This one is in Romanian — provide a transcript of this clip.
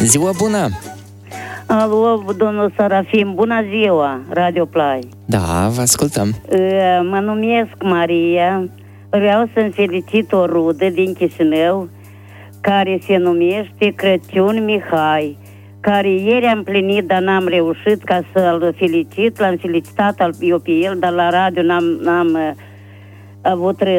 Ziua bună! Alo, domnul Sarafim, bună ziua, Radio Play. Da, vă ascultăm. Mă numesc Maria, vreau să-mi felicit o rudă din Chișinău, care se numește Crăciun Mihai, care ieri am plinit, dar n-am reușit ca să-l felicit, l-am felicitat eu pe el, dar la radio n-am avut